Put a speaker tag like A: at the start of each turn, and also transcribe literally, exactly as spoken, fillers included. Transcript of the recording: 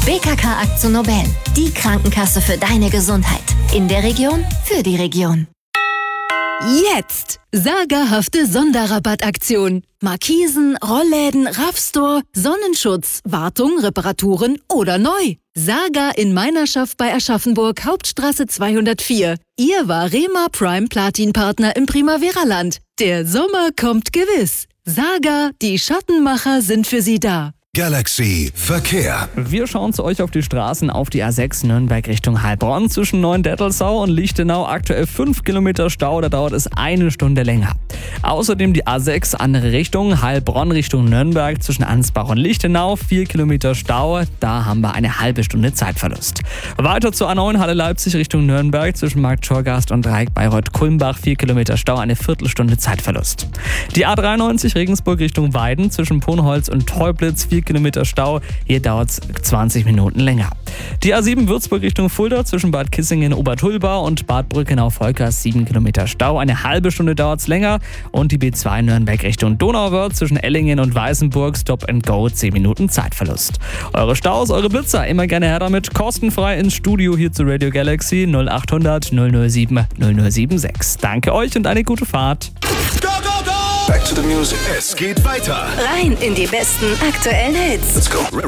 A: B K K Akzo Nobel, die Krankenkasse für deine Gesundheit. In der Region, für die Region.
B: Jetzt! Sagerhafte Sonderrabattaktion. Markisen, Rollläden, Raffstore, Sonnenschutz, Wartung, Reparaturen oder neu. Saga in Meinerschaft bei Aschaffenburg, Hauptstraße zweihundertvier. Ihr Varema Prime Platin Partner im Primavera-Land. Der Sommer kommt gewiss. Saga, die Schattenmacher sind für Sie da.
C: Galaxy Verkehr.
D: Wir schauen zu euch auf die Straßen auf die A sechs Nürnberg Richtung Heilbronn zwischen Neuendettelsau und Lichtenau. Aktuell fünf Kilometer Stau, da dauert es eine Stunde länger. Außerdem die A sechs andere Richtung, Heilbronn Richtung Nürnberg zwischen Ansbach und Lichtenau. vier Kilometer Stau, da haben wir eine halbe Stunde Zeitverlust. Weiter zur A neun Halle Leipzig Richtung Nürnberg zwischen Markt Schorgast und Dreieck Bayreuth-Kulmbach. vier Kilometer Stau, eine Viertelstunde Zeitverlust. Die A dreiundneunzig Regensburg Richtung Weiden zwischen Ponholz und Teublitz. vier Kilometer Stau, hier dauert es zwanzig Minuten länger. Die A sieben Würzburg Richtung Fulda zwischen Bad Kissingen, Obertulbau und Bad Brückenau-Volkers. sieben Kilometer Stau, eine halbe Stunde dauert es länger. Und die B zwei Nürnberg Richtung Donauwörth zwischen Ellingen und Weißenburg. Stop and Go, zehn Minuten Zeitverlust. Eure Staus, eure Blitzer, immer gerne her damit. Kostenfrei ins Studio hier zu Radio Galaxy null acht hundert null null sieben null null sieben sechs. Danke euch und eine gute Fahrt.
C: Go, go, go! Back to the music. Es geht weiter.
A: Rein in die besten aktuellen Hits.
C: Let's go.